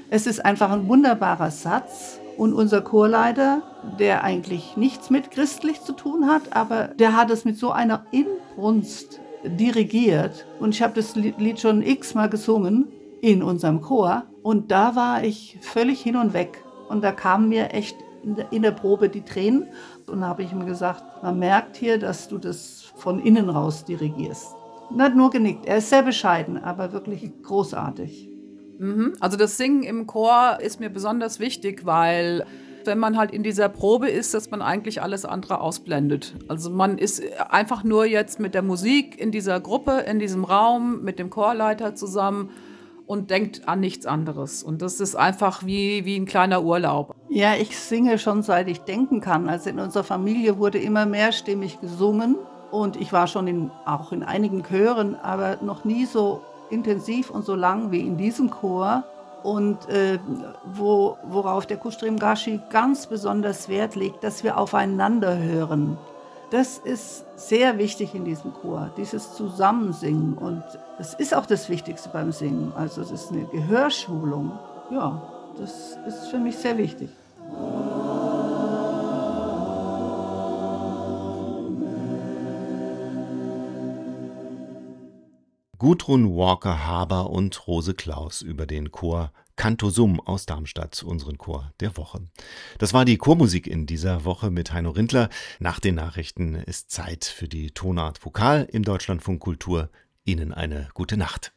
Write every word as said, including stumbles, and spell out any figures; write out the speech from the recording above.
Es ist einfach ein wunderbarer Satz und unser Chorleiter, der eigentlich nichts mit christlich zu tun hat, aber der hat es mit so einer Inbrunst dirigiert und ich habe das Lied schon x-mal gesungen in unserem Chor und da war ich völlig hin und weg und da kamen mir echt in der, in der Probe die Tränen und da habe ich ihm gesagt, man merkt hier, dass du das von innen raus dirigierst. Er hat nur genickt, er ist sehr bescheiden, aber wirklich großartig. Mhm. Also das Singen im Chor ist mir besonders wichtig, weil wenn man halt in dieser Probe ist, dass man eigentlich alles andere ausblendet. Also man ist einfach nur jetzt mit der Musik in dieser Gruppe, in diesem Raum, mit dem Chorleiter zusammen und denkt an nichts anderes. Und das ist einfach wie, wie ein kleiner Urlaub. Ja, ich singe schon seit ich denken kann. Also in unserer Familie wurde immer mehrstimmig gesungen und ich war schon in, auch in einigen Chören, aber noch nie so intensiv und so lang wie in diesem Chor und äh, wo, worauf der Kustrim Gashi ganz besonders Wert legt, dass wir aufeinander hören. Das ist sehr wichtig in diesem Chor, dieses Zusammensingen und das ist auch das Wichtigste beim Singen. Also es ist eine Gehörschulung. Ja, das ist für mich sehr wichtig. Gudrun Walker-Haber und Rose Klaus über den Chor Canto Sum aus Darmstadt, unseren Chor der Woche. Das war die Chormusik in dieser Woche mit Heino Rindler. Nach den Nachrichten ist Zeit für die Tonart Vokal im Deutschlandfunk Kultur. Ihnen eine gute Nacht.